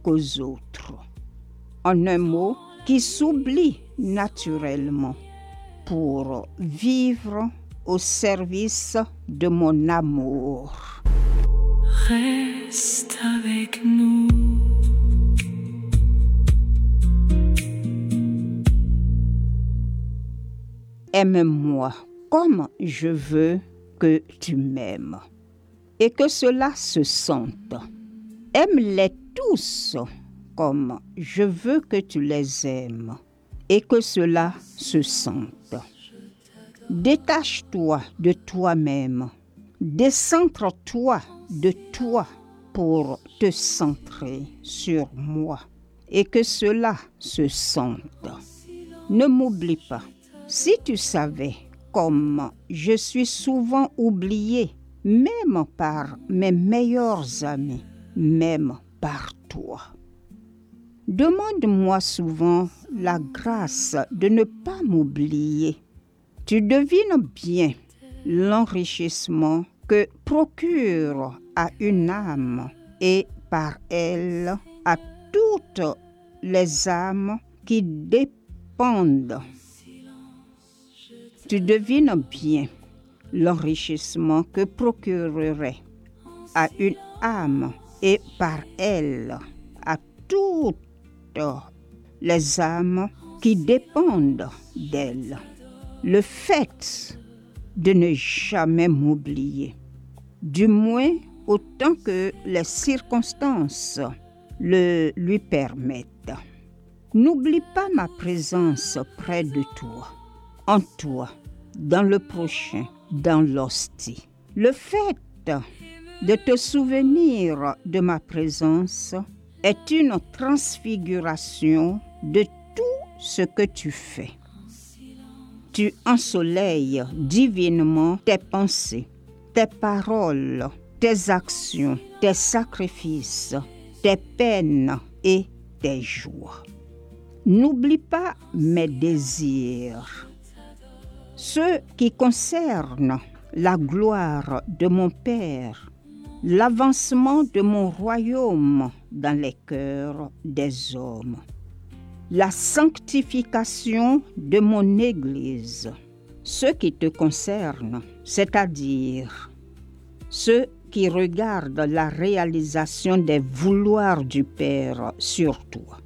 qu'aux autres. En un mot, qui s'oublie naturellement pour vivre au service de mon amour. Reste avec nous. Aime-moi comme je veux que tu m'aimes et que cela se sente. Aime-les tous comme je veux que tu les aimes et que cela se sente. Détache-toi de toi-même, décentre-toi de toi pour te centrer sur moi et que cela se sente. Ne m'oublie pas. Si tu savais comme je suis souvent oubliée, même par mes meilleurs amis, même par toi. Demande-moi souvent la grâce de ne pas m'oublier. Tu devines bien l'enrichissement que procure à une âme et par elle à toutes les âmes qui dépendent. Tu devines bien l'enrichissement que procurerait à une âme et par elle à toutes les âmes qui dépendent d'elle. Le fait de ne jamais m'oublier, du moins autant que les circonstances le lui permettent. N'oublie pas ma présence près de toi, en toi, dans le prochain, dans l'hostie. Le fait de te souvenir de ma présence est une transfiguration de tout ce que tu fais. Tu ensoleilles divinement tes pensées, tes paroles, tes actions, tes sacrifices, tes peines et tes joies. N'oublie pas mes désirs, ceux qui concernent la gloire de mon Père, l'avancement de mon royaume dans les cœurs des hommes, la sanctification de mon Église, ceux qui te concernent, c'est-à-dire ceux qui regardent la réalisation des vouloirs du Père sur toi.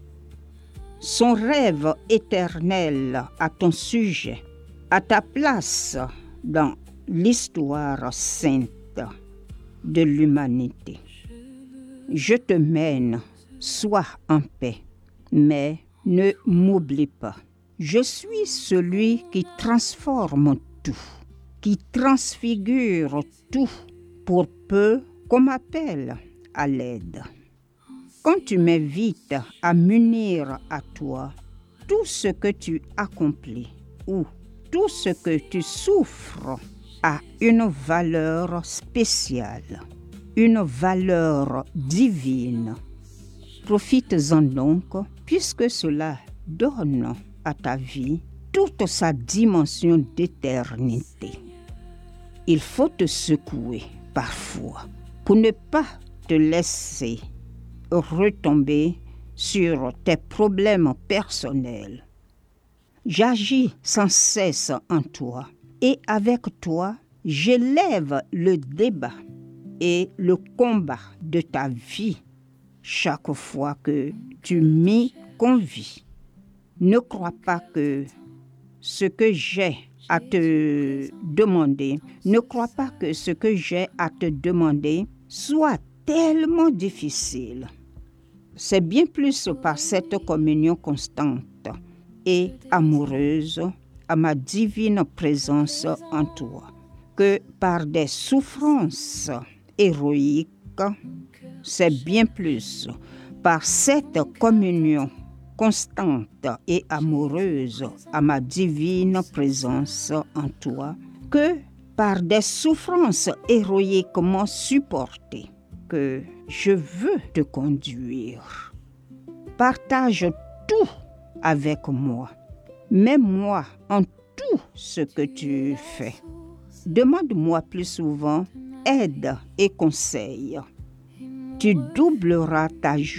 Son rêve éternel à ton sujet, à ta place dans l'histoire sainte de l'humanité. Je te mène, sois en paix, mais ne m'oublie pas. Je suis celui qui transforme tout, qui transfigure tout, pour peu qu'on m'appelle à l'aide. Quand tu m'invites à m'unir à toi, tout ce que tu accomplis ou tout ce que tu souffres a une valeur spéciale, une valeur divine. Profites-en donc, puisque cela donne à ta vie toute sa dimension d'éternité. Il faut te secouer parfois pour ne pas te laisser retomber sur tes problèmes personnels. J'agis sans cesse en toi et avec toi, j'élève le débat et le combat de ta vie chaque fois que tu m'y convies. Ne crois pas que ce que j'ai à te demander, soit tellement difficile. C'est bien plus par cette communion constante et amoureuse à ma divine présence en toi que par des souffrances héroïques. C'est bien plus par cette communion constante et amoureuse à ma divine présence en toi que par des souffrances héroïquement supportées que je veux te conduire. Partage tout avec moi. Mets-moi en tout ce que tu fais. Demande-moi plus souvent aide et conseil. Tu doubleras ta joie